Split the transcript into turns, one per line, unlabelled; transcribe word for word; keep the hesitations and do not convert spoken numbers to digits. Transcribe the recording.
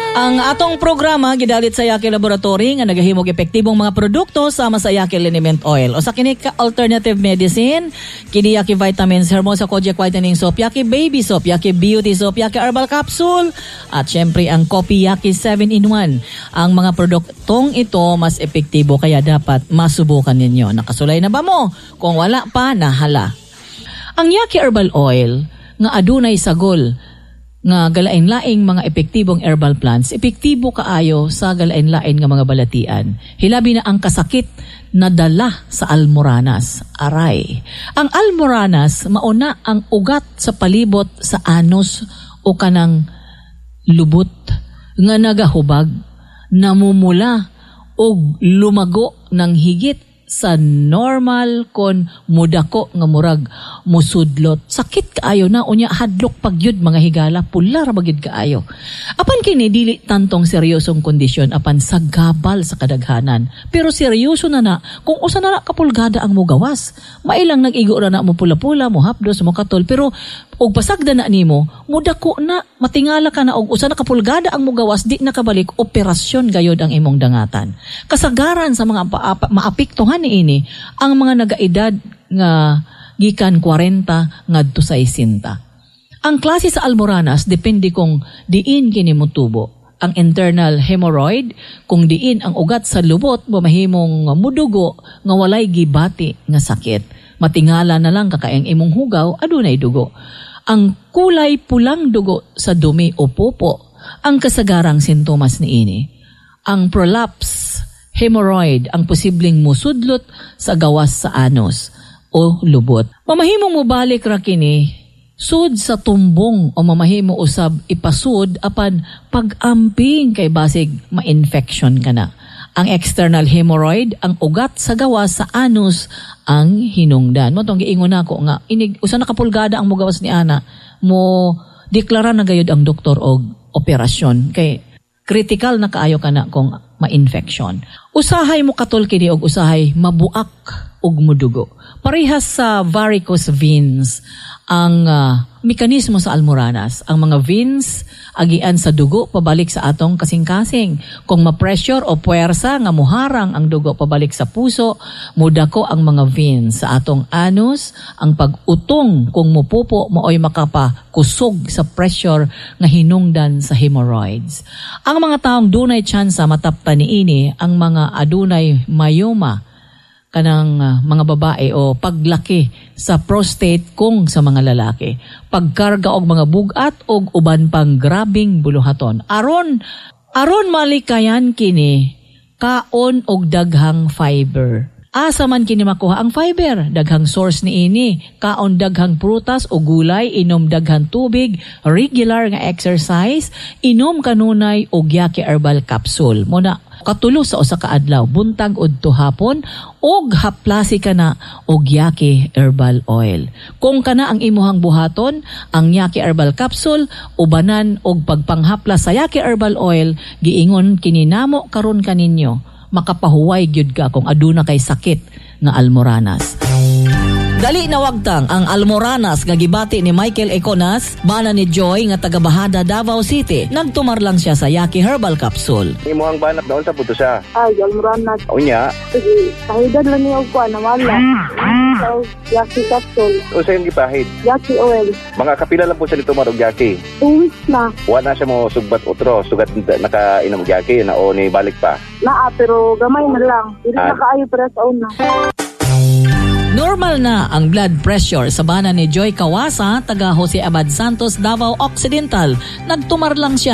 Ang atong programa gidalit sa Yaki Laboratory nga nagahimog epektibong mga produkto sama sa Yaki Liniment Oil. O sa kini ka alternative medicine, kini Yaki Vitamins, Hermosa Kojic Whitening Soap, Yaki Baby Soap, Yaki Beauty Soap, Yaki Herbal Capsule, at syempre ang Coffee Yaki seven in one. Ang mga produktong ito mas epektibo kaya dapat masubukan ninyo. Nakasulay na ba mo? Kung wala pa, nahala. Ang Yaki Herbal Oil nga adunay sagol nga galain-laing mga epektibong herbal plants, epektibo kaayo sa galain-lain nga mga balatian. Hilabi na ang kasakit na dala sa almoranas. Aray. Ang almoranas, mauna ang ugat sa palibot sa anus o kanang lubot nga nagahubag, namumula o lumago ng higit sa normal kon mudako nga murag musudlot. Sakit kaayo na unya hadlok pagyud mga higala, pula ra bagid kaayo. Apan kini dili tantong seryosong kondisyon apan sagabal sa kadaghanan. Pero seryoso na na kung usa na kapulgada ang mugawas. Mailang nag-igo ra na mo pula-pula, mo hapdos, mo katol, pero og pasagda na nimo, mudako na, matingala ka na og usa na kapulgada ang mugawas, di nakabalik, operasyon gayod ang imong dangatan. Kasagaran sa mga maapektuhan ni ini ang mga nagaedad nga gikan forty ngadto sa sixty. Ang klase sa almoranas depende kung diin kini motubo. Ang internal hemorrhoid, kung diin ang ugat sa lubot mahimong mudugo nga walay gibati nga sakit. Matingala na lang kakaeng imong hugaw, adunay dugo. Ang kulay pulang dugo sa dumi o pupo, ang kasagarang sintomas ni ini. Ang prolapse hemorrhoid, ang posibleng musudlot sa gawas sa anus o lubot. Mamahimo mo balik ra kini sud sa tumbong o mamahimo usab ipasud apan pag-amping kay basig ma-infection ka na. Ang external hemorrhoid, ang ugat sa gawas sa anus ang hinungdan. Mo tong giingon nako nga inig usa na kapulgada ang mugawas ni ana, mo deklara na gayud ang doktor og operasyon kay critical na kaayo kana kung ma-infection. Usahay mo katol kini og usahay mabuak og mudugo. Parehas sa varicose veins ang uh, mekanismo sa almoranas. Ang mga veins agian sa dugo pabalik sa atong kasing-kasing. Kung ma-pressure o puwersa nga muharang ang dugo pabalik sa puso, mudako ang mga veins sa atong anus. Ang pag-utong kung mupupo mooy makapakusog sa pressure nga hinungdan sa hemorrhoids. Ang mga taong dunay tsansa mataptan niini ang mga adunay myoma kanang uh, mga babae o paglaki sa prostate kung sa mga lalaki, pagkarga og mga bugat og uban pang grabing buluhaton. Aron aron malikayan kini kaon og daghang fiber. Asa man kini makuha ang fiber? Daghang source ni ini, kaon daghang prutas o gulay, inom daghang tubig, regular nga exercise, inom kanunay og Yaki Herbal Capsule. Muna katulo sa usa ka adlaw, buntag udto hapon, og haplasi ka na og Yaki Herbal Oil. Kung kana ang imuhang buhaton, ang Yaki Herbal Capsule, ubanan og pagpanghaplas sa Yaki Herbal Oil, giingon kini namo karon kaninyo, makapahuway gyud ka kung aduna kay sakit nga almoranas. Dali na wagtang ang almoranas nga gibati ni Michael Econas, bana ni Joy nga taga Bahada, Davao City. Nagtumar lang siya sa Yaki Herbal Capsule.
Imo ang banat daon sa puto siya.
Ay, almoranas.
Unya.
Sige, pahidan lang niya ko na wala. So, Yaki Capsule.
O sa yung gipahid?
Yaki Oil.
Mga kapila lang po siya nito marog Yaki.
Two weeks na.
Wala na siya mo sugbat otro, sugat nakainom Yaki na o ni balik pa.
Naa, pero gamay na lang. Hindi
Ah.
nakaayo para sa una.
Normal na ang blood pressure sa bana ni Joy Kawasa, taga Jose Abad Santos, Davao Occidental. Nagtumar lang siya